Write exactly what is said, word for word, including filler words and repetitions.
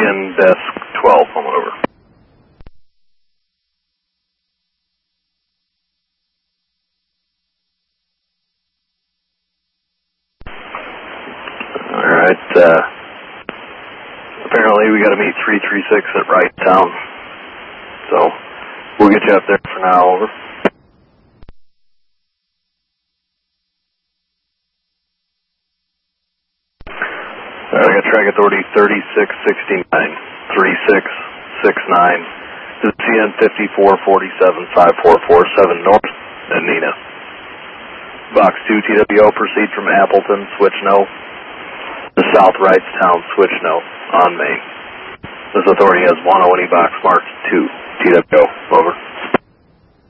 N desk twelve, home over. Alright, uh, apparently we gotta meet three three six at Wright Town. So, we'll get you up there for now, over. Alright, I got track authority thirty-six sixty-nine, three six six nine. This is C N fifty-four forty-seven, five four four seven north at Nina. Box two T W O, proceed from Appleton, switch no. The South Wrightstown, switch no, on Main. This authority has one O N E box marked two T W O, over.